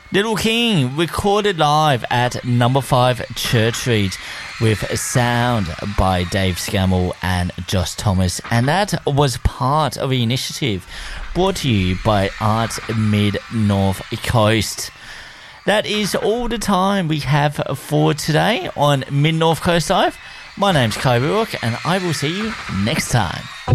Little King recorded live at number 5 Church Street with sound by Dave Scammell and Josh Thomas, and that was part of the initiative brought to you by Arts Mid North Coast. That is all the time we have for today on Mid North Coast Live. My name's Kai Rourke, and I will see you next time.